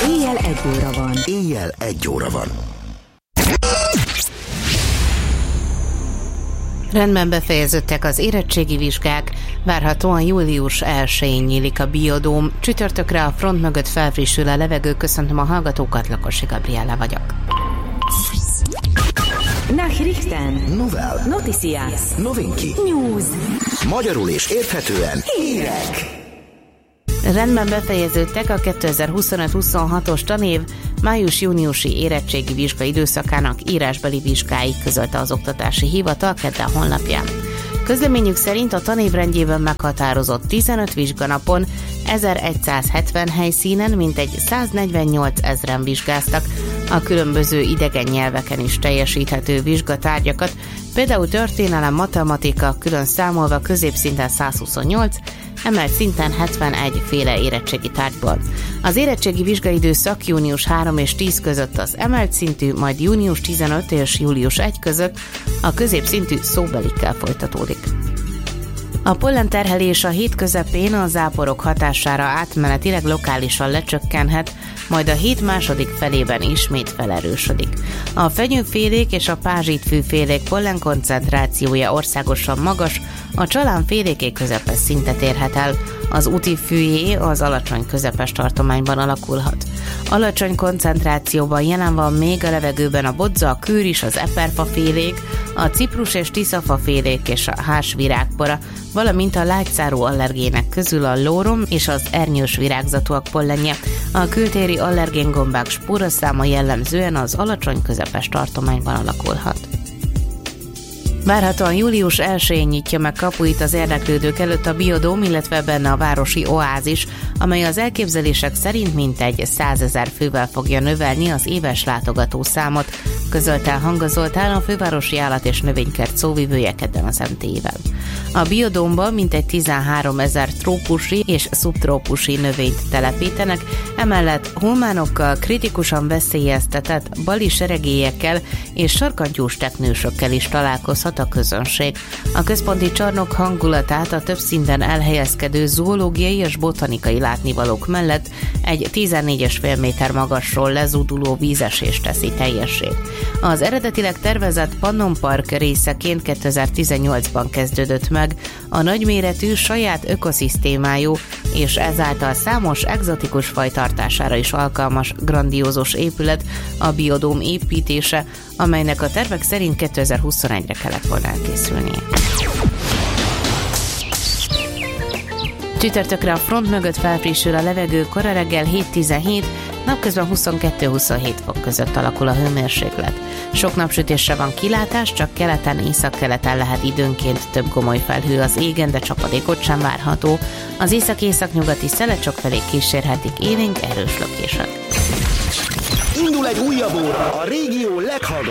Éjjel 1 óra van. Éjjel 1 óra van. Rendben befejeződtek az érettségi vizsgák, várhatóan július 1-én nyílik a Biodóm. Csütörtökre a front mögött felfrissül a levegő. Köszöntöm a hallgatókat, Lakosi Gabriella vagyok. Nachrichten. Novel. Noticias. Novinki. News. Magyarul és érthetően hírek. Rendben befejeződtek a 2025-26-os tanév május-júniusi érettségi vizsga időszakának írásbeli vizsgái, közölte az Oktatási Hivatal kedden honlapján. Közleményük szerint a tanévrendjében meghatározott 15 vizsganapon 1170 helyszínen mintegy 148 000 vizsgáztak a különböző idegen nyelveken is teljesíthető vizsgatárgyakat, például történelem, matematika, külön számolva középszinten 128, emelt szinten 71 féle érettségi tárgyból. Az érettségi vizsgaidőszak június 3 és 10 között az emelt szintű, majd június 15 és július 1 között a középszintű szóbelikkel folytatódik. A pollenterhelés a hét közepén a záporok hatására átmenetileg lokálisan lecsökkenhet, majd a hét második felében ismét felerősödik. A fenyőfélék és a pázsitfűfélék pollenkoncentrációja országosan magas, a csalánféléké közepes szintet érhet el, az útifűjé az alacsony közepes tartományban alakulhat. Alacsony koncentrációban jelen van még a levegőben a bodza, a kőris, az eperfafélék, a ciprus és tiszafafélék és a hásvirágpora, valamint a lágyszárú allergének közül a lórom és az ernyős virágzatúak pollenje. A kültéri allergéngombák spóraszáma jellemzően az alacsony közepes tartományban alakulhat. Várhatóan július 1-én nyitja meg kapuit az érdeklődők előtt a Biodóm, illetve benne a városi oázis, amely az elképzelések szerint mintegy 100 000 fővel fogja növelni az éves látogatószámot, közölte Hanga Zoltán, a fővárosi állat- és növénykert szóvivője kedden az MT-vel. A Biodómban mintegy 13 000 trópusi és szubtrópusi növényt telepítenek, emellett hulmánokkal, kritikusan veszélyeztetett bali seregélyekkel és sarkantyús teknősökkel is találkozhat a közönség. A központi csarnok hangulatát a több szinten elhelyezkedő zoológiai és botanikai látnivalók mellett egy 14,5 méter magasról lezúduló vízesés teszi teljessé. Az eredetileg tervezett Pannon Park részeként 2018-ban kezdődött meg a nagyméretű, saját ökoszisztémájú és ezáltal számos egzotikus faj tartására is alkalmas grandiózus épület, a Biodóm építése, amelynek a tervek szerint 2021-re kellett volna elkészülnie. Csütörtökre a front mögött felfrissül a levegő, kora reggel 7-17, napközben 22-27 fok között alakul a hőmérséklet. Sok napsütésre van kilátás, csak keleten, északkeleten lehet időnként több gomoly felhő az égen, de csapadékot sem várható. Az észak-északnyugati szelecsok felé kísérhetik élénk erős lökések. Indul egy újabb óra a régió leghallgatottabb